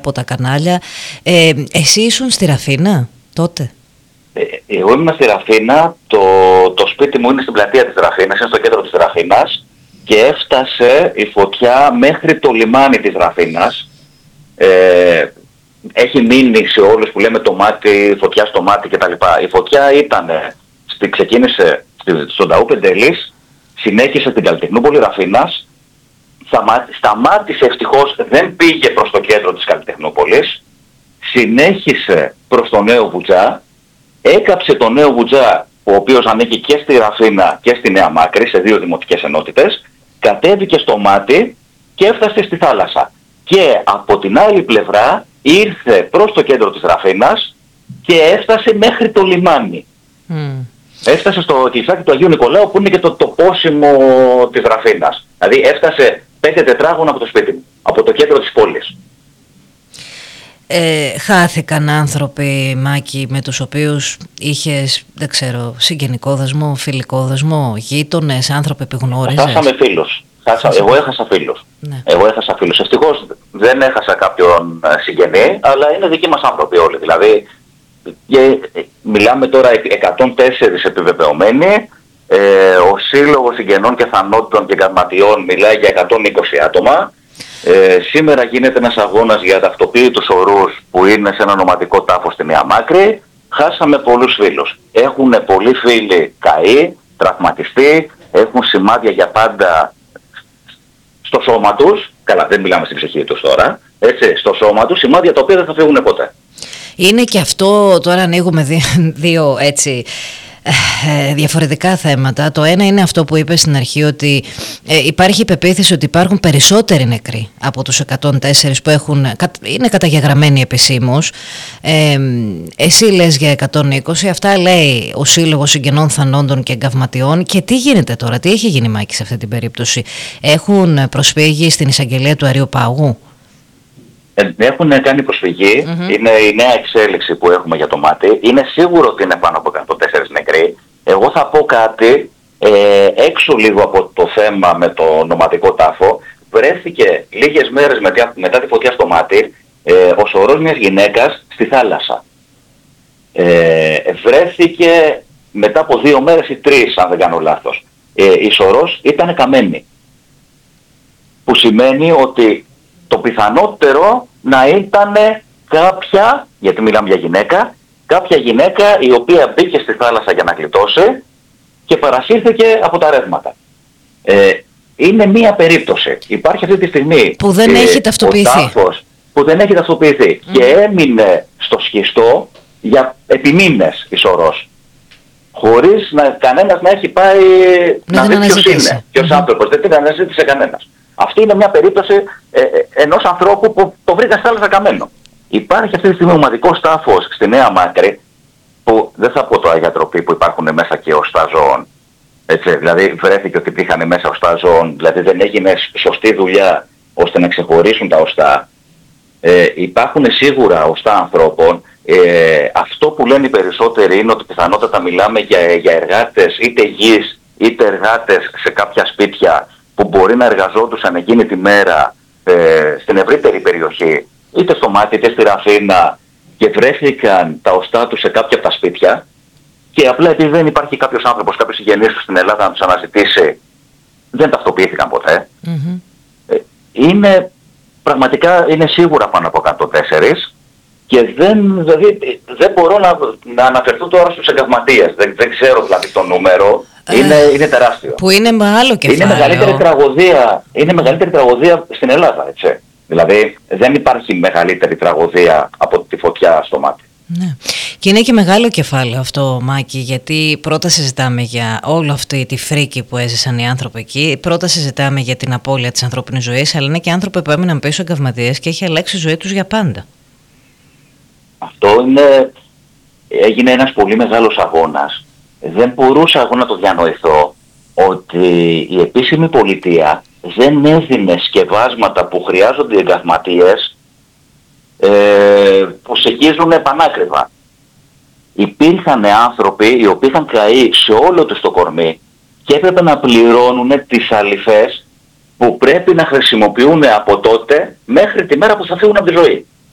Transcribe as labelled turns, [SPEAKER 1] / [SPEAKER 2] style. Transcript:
[SPEAKER 1] από τα κανάλια. Εσύ ήσουν στη Ραφίνα τότε?
[SPEAKER 2] Εγώ ήμουν στη Ραφίνα, το σπίτι μου είναι στην πλατεία της Ραφίνας, είναι στο κέντρο της Ραφίνας και έφτασε η φωτιά μέχρι το λιμάνι της Ραφίνας. Έχει μείνει σε όλους που λέμε το μάτι, φωτιά στο μάτι κτλ. Η φωτιά ξεκίνησε στον Ταού Πεντέλης, συνέχισε στην Καλλιτεχνούπολη Ραφίνας, σταμάτησε, ευτυχώς δεν πήγε προς το κέντρο της Καλλιτεχνούπολης, συνέχισε προς το Νέο Βουτζά, έκαψε το Νέο Βουτζά, ο οποίος ανήκει και στη Ραφίνα και στη Νέα Μάκρη, σε δύο δημοτικές ενότητες, κατέβηκε στο μάτι και έφτασε στη θάλασσα. Και από την άλλη πλευρά ήρθε προς το κέντρο της Ραφίνας και έφτασε μέχρι το λιμάνι. Έφτασε στο κλεισάκι του Αγίου Νικολάου που είναι και το πόσιμο της Ραφίνας. Δηλαδή έφτασε 5 τετράγωνα από το σπίτι μου, από το κέντρο της πόλης.
[SPEAKER 1] Χάθηκαν άνθρωποι, Μάκη, με τους οποίους είχες, δεν ξέρω, συγγενικό δεσμό, φιλικό δεσμό, γείτονες, άνθρωποι που γνώριζες?
[SPEAKER 2] Χάσαμε φίλους. Εγώ έχασα φίλους.
[SPEAKER 1] Ναι.
[SPEAKER 2] Εγώ έχασα φίλους. Ευτυχώς δεν έχασα κάποιον συγγενή, αλλά είναι δικοί μας άνθρωποι όλοι. Δηλαδή, μιλάμε τώρα 104 επιβεβαιωμένοι. Ο Σύλλογος Συγγενών και Θανόντων και Εγκαυματιών μιλάει για 120 άτομα. Σήμερα γίνεται ένας αγώνας για ταυτοποίητους ορούς που είναι σε ένα ονοματικό τάφο στη Νέα Μάκρη. Χάσαμε πολλούς φίλους. Έχουν πολλοί φίλοι καεί, τραυματιστεί, έχουν σημάδια για πάντα στο σώμα τους. Καλά, δεν μιλάμε στην ψυχή τους τώρα. Έτσι, στο σώμα τους, σημάδια τα οποία δεν θα φύγουν ποτέ.
[SPEAKER 1] Είναι και αυτό, τώρα ανοίγουμε δύο έτσι διαφορετικά θέματα. Το ένα είναι αυτό που είπες στην αρχή, ότι υπάρχει η πεποίθηση ότι υπάρχουν περισσότεροι νεκροί από τους 104 που είναι καταγεγραμμένοι επισήμως. Εσύ λες για 120, αυτά λέει ο Σύλλογος Συγγενών Θανόντων και Εγκαυματιών. Και τι γίνεται τώρα, τι έχει γίνει, Μάκη, σε αυτή την περίπτωση? Έχουν προσφύγει στην εισαγγελία του Αριοπάγου?
[SPEAKER 2] Έχουν κάνει προσφυγή, είναι η νέα εξέλιξη που έχουμε για το μάτι. Είναι σίγουρο ότι είναι πάνω από 104 νεκροί. Εγώ θα πω κάτι έξω λίγο από το θέμα με το ονοματικό τάφο. Βρέθηκε λίγες μέρες μετά τη φωτιά στο μάτι ο σωρός μιας γυναίκας στη θάλασσα. Βρέθηκε μετά από 2 μέρες ή 3, αν δεν κάνω λάθος. Η σωρός ήταν καμένη. Που σημαίνει ότι το πιθανότερο να ήταν κάποια, γιατί μιλάμε για γυναίκα, κάποια γυναίκα η οποία μπήκε στη θάλασσα για να γλιτώσει και παρασύρθηκε από τα ρεύματα. Είναι μία περίπτωση. Υπάρχει αυτή τη στιγμή
[SPEAKER 1] που δεν έχει ταυτοποιηθεί.
[SPEAKER 2] Ο τάφος που δεν έχει ταυτοποιηθεί και έμεινε στο σχιστό για επί μήνες η σωρός. Χωρίς κανένας να έχει πάει να δει ποιος είναι, ποιος άνθρωπος. Δεν την αναζήτησε κανένας. Αυτή είναι μια περίπτωση ενός ανθρώπου που το βρήκα στη θάλασσα καμένο. Υπάρχει αυτή τη στιγμή ομαδικός τάφος στη Νέα Μάκρη, που δεν θα πω τώρα για τροπή που υπάρχουν μέσα και οστά ζώων. Έτσι, δηλαδή βρέθηκε ότι υπήρχαν μέσα οστά ζώων, δηλαδή δεν έγινε σωστή δουλειά ώστε να ξεχωρίσουν τα οστά. Υπάρχουν σίγουρα οστά ανθρώπων. Αυτό που λένε οι περισσότεροι είναι ότι πιθανότατα μιλάμε για εργάτες είτε γης είτε εργάτες σε κάποια σπίτια που μπορεί να εργαζόντουσαν εκείνη τη μέρα στην ευρύτερη περιοχή, είτε στο μάτι είτε στη Ραφίνα, και βρέθηκαν τα οστά τους σε κάποια από τα σπίτια και απλά επειδή δεν υπάρχει κάποιος άνθρωπος, κάποιος συγγενής τους στην Ελλάδα να τους αναζητήσει, δεν ταυτοποιήθηκαν ποτέ. Είναι πραγματικά, είναι σίγουρα πάνω από 104 και δεν μπορώ να αναφερθώ τώρα στους εγκαυματίες. Δεν ξέρω δηλαδή το νούμερο. Είναι τεράστιο.
[SPEAKER 1] Που είναι μεγάλο κεφάλαιο.
[SPEAKER 2] Είναι μεγαλύτερη τραγωδία στην Ελλάδα, έτσι. Δηλαδή δεν υπάρχει μεγαλύτερη τραγωδία από τη φωτιά στο μάτι.
[SPEAKER 1] Ναι. Και είναι και μεγάλο κεφάλαιο αυτό, Μάκη, γιατί πρώτα συζητάμε για όλη αυτή τη φρίκη που έζησαν οι άνθρωποι εκεί. Πρώτα συζητάμε για την απώλεια της ανθρώπινης ζωής, αλλά είναι και άνθρωποι που έμειναν πίσω εγκαυματίες και έχει αλλάξει η ζωή τους για πάντα.
[SPEAKER 2] Αυτό έγινε ένας πολύ μεγάλος αγώνας. Δεν μπορούσα εγώ να το διανοηθώ ότι η επίσημη πολιτεία δεν έδινε σκευάσματα που χρειάζονται οι εγκαυματίες που σεγγίζουν πανάκριβα. Υπήρχαν άνθρωποι οι οποίοι είχαν καεί σε όλο τους το κορμί και έπρεπε να πληρώνουν τις αλυφές που πρέπει να χρησιμοποιούν από τότε μέχρι τη μέρα που θα φύγουν από τη ζωή.